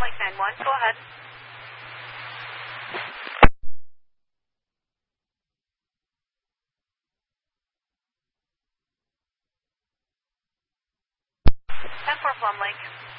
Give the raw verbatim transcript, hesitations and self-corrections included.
Lake nine one, go ahead. ten four Plum Lake.